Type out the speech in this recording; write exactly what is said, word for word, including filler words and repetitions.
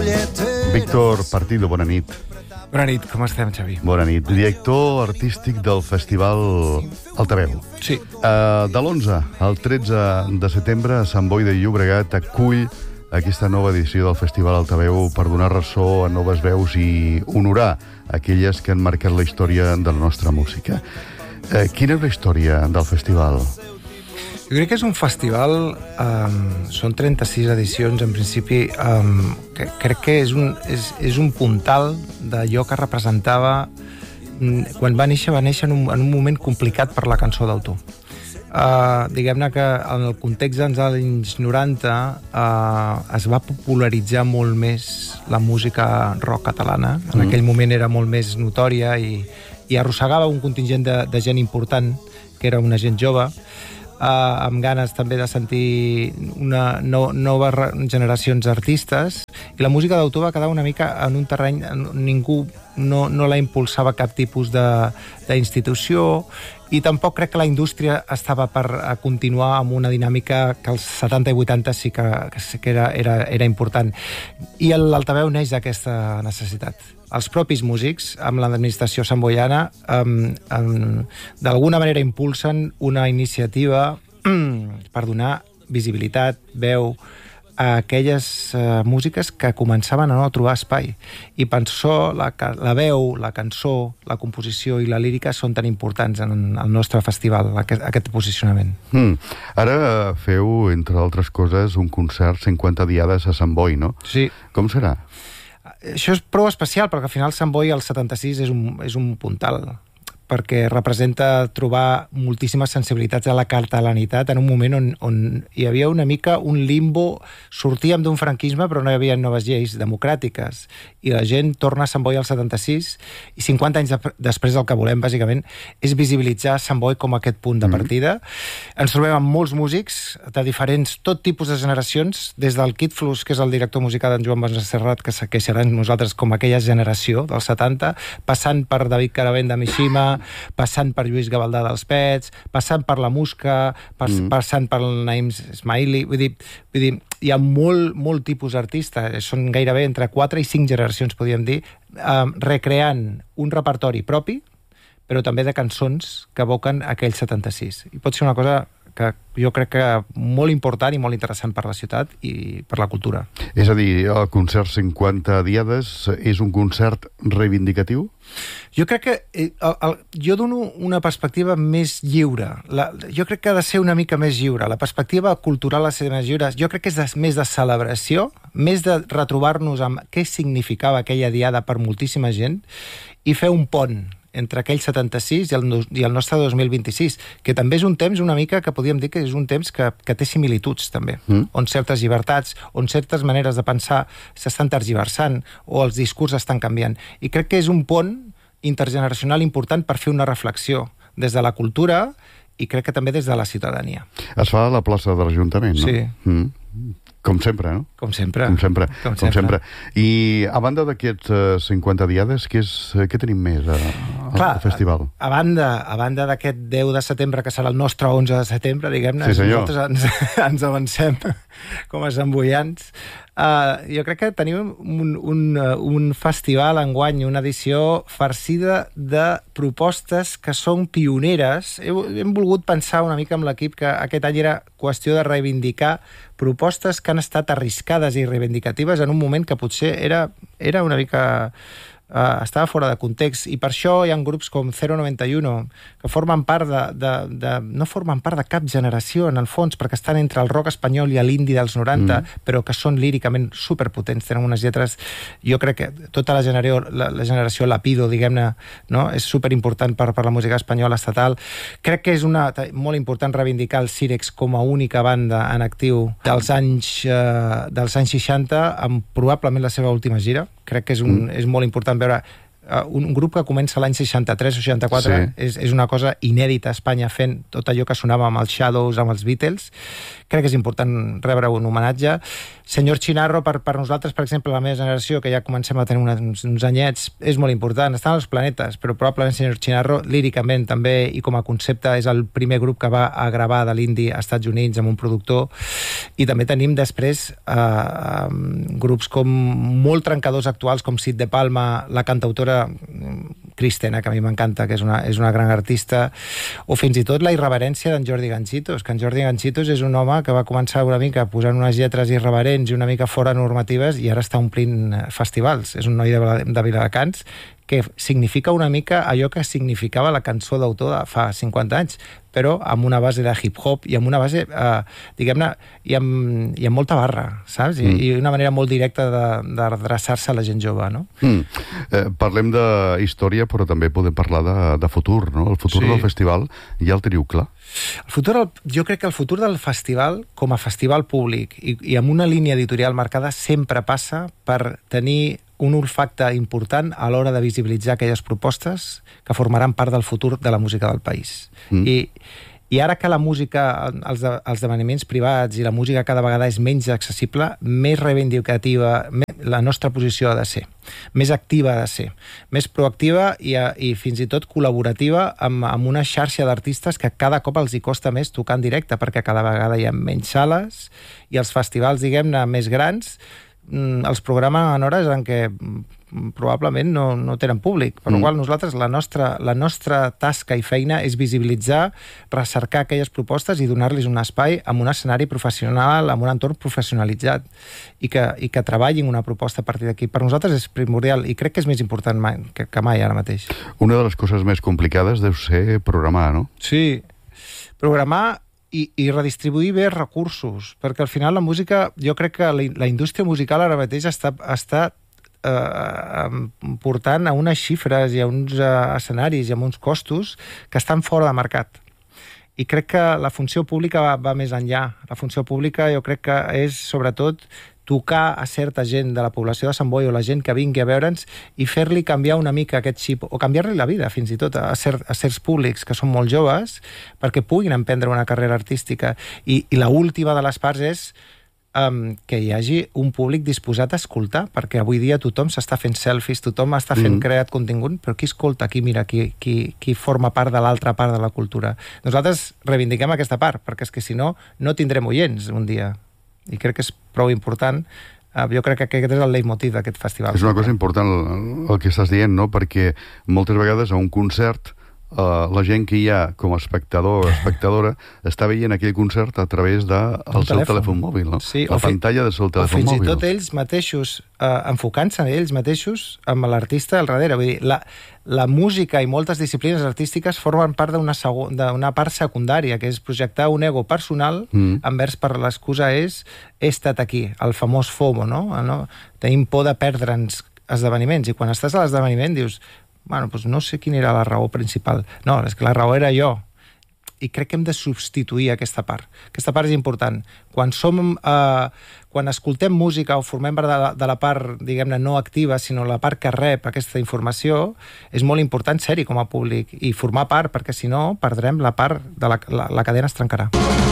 Víctor Partido, bona nit. Bona nit, com estem, Xavi? Bona nit. Director artístic del Festival Altaveu. Sí. Uh, de l'onze al tretze de setembre, Sant Boi de Llobregat acull aquesta nova edició del Festival Altaveu per donar ressò a noves veus i honorar aquelles que han marcat la història de la nostra música. Uh, quina és la història del festival? Jo crec que és un festival, um, són trenta-sis edicions, en principi, um, que, crec que és un, és, és un puntal d'allò que representava, quan va néixer, va néixer en un, en un moment complicat per la cançó d'autor. Uh, diguem-ne que en el context dels anys noranta uh, es va popularitzar molt més la música rock catalana. En mm. aquell moment era molt més notòria i, i arrossegava un contingent de, de gent important, que era una gent jove, Uh, amb ganes també de sentir una no, noves generacions d'artistes, i la música d'autor va quedar una mica en un terreny, ningú no, no la impulsava cap tipus d'institució, i tampoc crec que la indústria estava per a continuar amb una dinàmica que als setanta i vuitanta sí que, que era, era, era important. I l'Altaveu neix d'aquesta necessitat. Els propis músics, amb l'administració santboiana, um, um, d'alguna manera impulsen una iniciativa per donar visibilitat, veu, a aquelles uh, músiques que començaven a no trobar espai. I per això la, la veu, la cançó, la composició i la lírica són tan importants en el nostre festival, aquest, aquest posicionament. Mm. Ara feu, entre altres coses, un concert cinquanta diades a Sant Boi, no? Sí. Com serà? Això és prou especial, perquè al final Sant Boi al setanta-sis és un, és un puntal, perquè representa trobar moltíssimes sensibilitats a la catalanitat en un moment on, on hi havia una mica un limbo. Sortíem d'un franquisme, però no hi havia noves lleis democràtiques, i la gent torna a Sant Boi al setanta-sis, i cinquanta anys de, després el que volem, bàsicament, és visibilitzar Sant Boi com aquest punt de partida. Mm-hmm. Ens trobem amb molts músics de diferents, tot tipus de generacions, des del Kid Flux, que és el director musical d'en Joan Bonserrat, que, que serem nosaltres com aquella generació dels setanta, passant per David Caravent de Mishima, passant per Lluís Gavaldà dels Pets, passant per la Musca, pas, mm. passant per el Naim Ismaili. Vull dir, vull dir, hi ha molt, molt tipus d'artistes, són gairebé entre quatre i cinc generacions, podríem dir, eh, recreant un repertori propi, però també de cançons que evoquen aquell setanta-sis. I pot ser una cosa que jo crec que molt important i molt interessant per la ciutat i per la cultura. És a dir, el concert cinquanta diades és un concert reivindicatiu? Jo crec que el, el, jo dono una perspectiva més lliure. La, jo crec que ha de ser una mica més lliure. La perspectiva cultural ha de ser més lliure. Jo crec que és de, més de celebració, més de retrobar-nos amb què significava aquella diada per moltíssima gent i fer un pont entre aquell setanta-sis i el, i el nostre dos mil vint-i-sis, que també és un temps una mica que podríem dir que és un temps que, que té similituds, també, mm. on certes llibertats, on certes maneres de pensar s'estan tergiversant, o els discursos estan canviant. I crec que és un pont intergeneracional important per fer una reflexió des de la cultura i crec que també des de la ciutadania. Es fa a la plaça de l'Ajuntament, no? Sí. Mm. Com sempre, no? Com sempre. Com sempre. Com Com sempre. sempre. I a banda d'aquests uh, cinquanta diades, què, és, què tenim més a, a, Clar, al festival? A, a banda, a banda d'aquest deu de setembre, que serà el nostre onze de setembre, diguem-ne, sí, nosaltres ens, ens avancem com a santboians, uh, jo crec que tenim un, un, un festival enguany, una edició farcida de propostes que són pioneres. Hem, hem volgut pensar una mica amb l'equip que aquest any era qüestió de reivindicar propostes que han estat arriscades i reivindicatives en un moment que potser era, era una mica... Uh, estava fora de context, i per això hi ha grups com zero noventa y uno que formen part de, de, de... no formen part de cap generació, en el fons, perquè estan entre el rock espanyol i l'indi dels noranta, mm. però que són líricament superpotents, tenen unes lletres... Jo crec que tota la generació, la, la generació Lapido, diguem-ne, no? És superimportant per, per la música espanyola estatal. Crec que és una, molt important reivindicar el Cirex com a única banda en actiu dels anys, uh, dels anys seixanta, amb probablement la seva última gira. Crec que és, un, mm. és molt important veure uh, un grup que comença l'any seixanta-tres o seixanta-quatre, sí. és, és una cosa inèdita a Espanya, fent tot allò que sonava amb els Shadows, amb els Beatles. Crec que és important rebre un homenatge. Senyor Chinarro, per, per nosaltres, per exemple, la meva generació, que ja comencem a tenir uns, uns anyets, és molt important. Estan als planetes, però probablement Senyor Chinarro, líricament també, i com a concepte, és el primer grup que va a gravar de l'indi als Estats Units amb un productor. I també tenim després eh, grups com molt trencadors actuals, com Sid de Palma, la cantautora Cristina, que a mi m'encanta, que és una, és una gran artista, o fins i tot la irreverència d'en Jordi Ganchitos, que en Jordi Ganchitos és un home que va començar una mica posant unes lletres irreverents i una mica fora normatives i ara està omplint festivals. És un noi de, de Viladecans que significa una mica allò que significava la cançó d'autor de fa cinquanta anys, però amb una base de hip-hop i amb una base, eh, diguem-ne, i amb, i amb molta barra, saps? I, mm. i una manera molt directa d'adreçar-se a la gent jove, no? Mm. Eh, parlem de història, però també podem parlar de, de futur, no? El futur sí. del festival ja el teniu clar? El futur, jo crec que el futur del festival, com a festival públic i, i amb una línia editorial marcada, sempre passa per tenir un olfacte important a l'hora de visibilitzar aquelles propostes que formaran part del futur de la música del país. Mm. I, I ara que la música, els, els esdeveniments privats i la música cada vegada és menys accessible, més reivindicativa la nostra posició ha de ser, més activa ha de ser, més proactiva i, i fins i tot col·laborativa amb, amb una xarxa d'artistes que cada cop els hi costa més tocar en directe, perquè cada vegada hi ha menys sales i els festivals, diguem-ne, més grans els programen en hores en què probablement no, no tenen públic. Per mm. la qual nosaltres, la nostra, la nostra tasca i feina és visibilitzar, recercar aquelles propostes i donar-los un espai amb un escenari professional, amb un entorn professionalitzat i que, i que treballin una proposta a partir d'aquí. Per nosaltres és primordial i crec que és més important mai, que, que mai ara mateix. Una de les coses més complicades deu ser programar, no? Sí, programar I, i redistribuir bé recursos, perquè al final la música, jo crec que la, la indústria musical ara mateix està, està eh, portant a unes xifres i a uns eh, escenaris i a uns costos que estan fora de mercat. I crec que la funció pública va, va més enllà. La funció pública jo crec que és, sobretot, tocar a certa gent de la població de Sant Boi o la gent que vingui a veure'ns i fer-li canviar una mica aquest xip, o canviar-li la vida, fins i tot, a, cert, a certs públics que són molt joves, perquè puguin emprendre una carrera artística. I, i l'última de les parts és um, que hi hagi un públic disposat a escoltar, perquè avui dia tothom s'està fent selfies, tothom està fent mm. creat contingut, però qui escolta, qui mira, qui, qui, qui forma part de l'altra part de la cultura. Nosaltres reivindiquem aquesta part, perquè és que si no, no tindrem oients un dia. I crec que és prou important. Jo crec que aquest és el leitmotiv d'aquest festival. És una cosa important el, el que estàs dient, no? Perquè moltes vegades a un concert Uh, la gent que hi ha com a espectador o espectadora està veient aquell concert a través del de seu telèfon mòbil, no? Sí, la pantalla del seu telèfon mòbil. O fins i tot ells mateixos, uh, enfocant-se en ells mateixos amb l'artista al darrere. Vull dir, la, la música i moltes disciplines artístiques formen part d'una segon, d'una part secundària, que és projectar un ego personal mm. envers per l'excusa és he estat aquí, el famós FOMO, no? no? Tenim por de perdre'ns esdeveniments, i quan estàs a l'esdeveniment dius bueno, doncs no sé quina era la raó principal. No, és que la raó era jo. I crec que hem de substituir aquesta part. Aquesta part és important. Quan som, eh, quan escoltem música o formem part de la, de la part, diguem-ne, no activa, sinó la part que rep aquesta informació, és molt important ser-hi com a públic i formar part, perquè si no, perdrem la part de la, la, la cadena es trencarà.